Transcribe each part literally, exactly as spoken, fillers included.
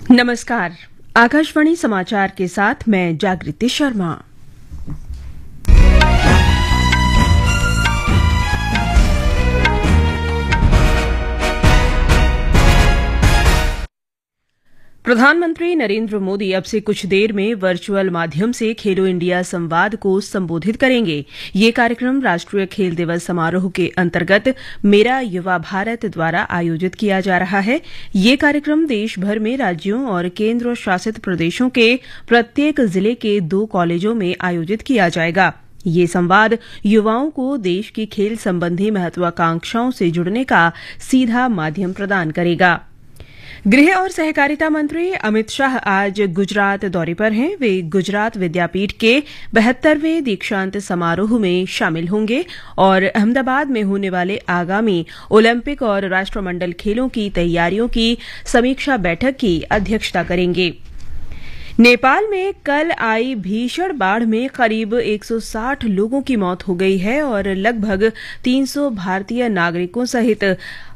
नमस्कार। आकाशवाणी समाचार के साथ मैं जागृति शर्मा। प्रधानमंत्री नरेंद्र मोदी अब से कुछ देर में वर्चुअल माध्यम से खेलो इंडिया संवाद को संबोधित करेंगे। ये कार्यक्रम राष्ट्रीय खेल दिवस समारोह के अंतर्गत मेरा युवा भारत द्वारा आयोजित किया जा रहा है। ये कार्यक्रम देश भर में राज्यों और केंद्र शासित प्रदेशों के प्रत्येक जिले के दो कॉलेजों में आयोजित किया जाएगा। ये संवाद युवाओं को देश की खेल संबंधी महत्वाकांक्षाओं से जुड़ने का सीधा माध्यम प्रदान करेगा। गृह और सहकारिता मंत्री अमित शाह आज गुजरात दौरे पर हैं। वे गुजरात विद्यापीठ के बहत्तरवें दीक्षांत समारोह में शामिल होंगे और अहमदाबाद में होने वाले आगामी ओलंपिक और राष्ट्रमंडल खेलों की तैयारियों की समीक्षा बैठक की अध्यक्षता करेंगे। नेपाल में कल आई भीषण बाढ़ में करीब एक सौ साठ लोगों की मौत हो गई है और लगभग तीन सौ भारतीय नागरिकों सहित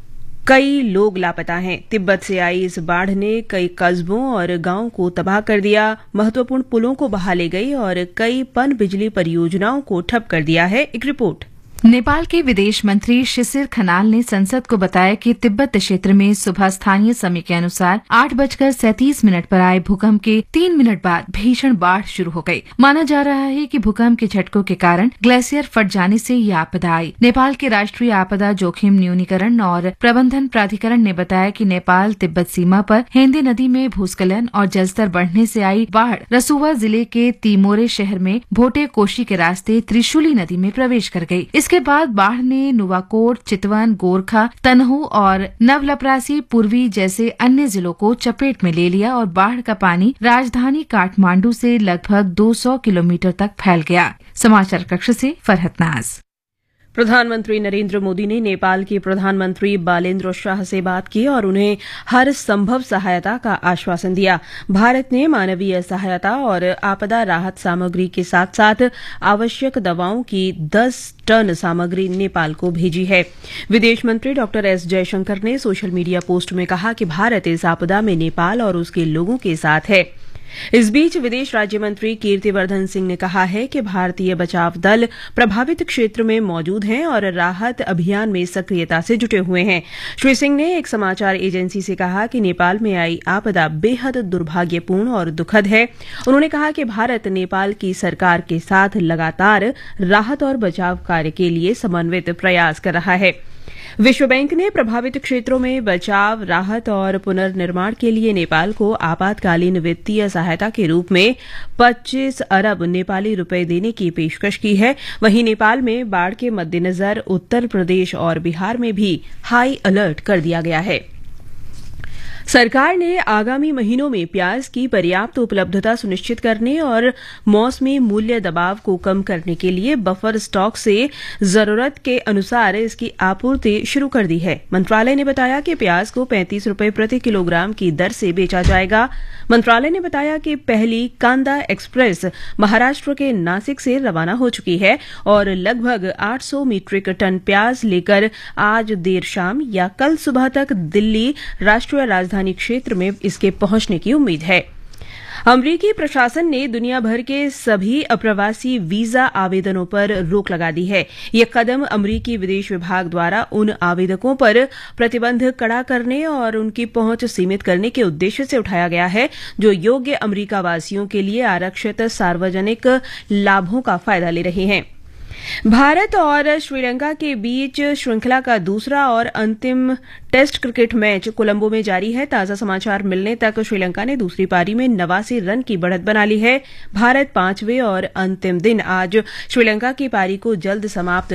कई लोग लापता हैं। तिब्बत से आई इस बाढ़ ने कई कस्बों और गांवों को तबाह कर दिया, महत्वपूर्ण पुलों को बहा ले गई और कई पन बिजली परियोजनाओं को ठप कर दिया है। एक रिपोर्ट। नेपाल के विदेश मंत्री शिशिर खनाल ने संसद को बताया कि तिब्बत क्षेत्र में सुबह स्थानीय समय के अनुसार आठ बजकर सैंतीस मिनट पर आए भूकंप के तीन मिनट बाद भीषण बाढ़ शुरू हो गई। माना जा रहा है कि भूकंप के झटकों के कारण ग्लेशियर फट जाने से ये आपदा आई। नेपाल के राष्ट्रीय आपदा जोखिम न्यूनीकरण और प्रबंधन प्राधिकरण ने बताया कि नेपाल तिब्बत सीमा पर हेंदे नदी में भूस्खलन और जलस्तर बढ़ने से आई बाढ़ रसुवा जिले के तिमोरे शहर में भोटे कोशी के रास्ते त्रिशूली नदी में प्रवेश कर गयी। इसके बाद बाढ़ ने नुवाकोट, चितवन, गोरखा, तनहू और नवलपरासी पूर्वी जैसे अन्य जिलों को चपेट में ले लिया और बाढ़ का पानी राजधानी काठमांडू से लगभग दो सौ किलोमीटर तक फैल गया। समाचार कक्ष से फरहत नाज। प्रधानमंत्री नरेंद्र मोदी ने नेपाल के प्रधानमंत्री बालेन्द्र शाह से बात की और उन्हें हर संभव सहायता का आश्वासन दिया। भारत ने मानवीय सहायता और आपदा राहत सामग्री के साथ साथ आवश्यक दवाओं की दस टन सामग्री नेपाल को भेजी है। विदेश मंत्री डॉ एस जयशंकर ने सोशल मीडिया पोस्ट में कहा कि भारत इस आपदा में नेपाल और उसके लोगों के साथ है। इस बीच विदेश राज्य मंत्री कीर्तिवर्धन सिंह ने कहा है कि भारतीय बचाव दल प्रभावित क्षेत्र में मौजूद हैं और राहत अभियान में सक्रियता से जुटे हुए हैं। श्री सिंह ने एक समाचार एजेंसी से कहा कि नेपाल में आई आपदा बेहद दुर्भाग्यपूर्ण और दुखद है। उन्होंने कहा कि भारत नेपाल की सरकार के साथ लगातार राहत और बचाव कार्य के लिए समन्वित प्रयास कर रहा है। विश्व बैंक ने प्रभावित क्षेत्रों में बचाव, राहत और पुनर्निर्माण के लिए नेपाल को आपातकालीन वित्तीय सहायता के रूप में पच्चीस अरब नेपाली रुपए देने की पेशकश की है। वहीं नेपाल में बाढ़ के मद्देनजर उत्तर प्रदेश और बिहार में भी हाई अलर्ट कर दिया गया है। सरकार ने आगामी महीनों में प्याज की पर्याप्त उपलब्धता सुनिश्चित करने और मौसमी मूल्य दबाव को कम करने के लिए बफर स्टॉक से जरूरत के अनुसार इसकी आपूर्ति शुरू कर दी है। मंत्रालय ने बताया कि प्याज को पैंतीस रुपए प्रति किलोग्राम की दर से बेचा जाएगा। मंत्रालय ने बताया कि पहली कांदा एक्सप्रेस महाराष्ट्र के नासिक से रवाना हो चुकी है और लगभग आठ सौ मीट्रिक टन प्याज लेकर आज देर शाम या कल सुबह तक दिल्ली राष्ट्रीय राजधानी क्षेत्र में इसके पहुंचने की उम्मीद है। अमरीकी प्रशासन ने दुनिया भर के सभी अप्रवासी वीजा आवेदनों पर रोक लगा दी है। यह कदम अमरीकी विदेश विभाग द्वारा उन आवेदकों पर प्रतिबंध कड़ा करने और उनकी पहुंच सीमित करने के उद्देश्य से उठाया गया है जो योग्य अमरीका वासियों के लिए आरक्षित सार्वजनिक लाभों का फायदा ले रहे हैं। भारत और श्रीलंका के बीच श्रृंखला का दूसरा और अंतिम टेस्ट क्रिकेट मैच कोलंबो में जारी है। ताजा समाचार मिलने तक श्रीलंका ने दूसरी पारी में नवासी रन की बढ़त बना ली है। भारत पांचवें और अंतिम दिन आज श्रीलंका की पारी को जल्द समाप्त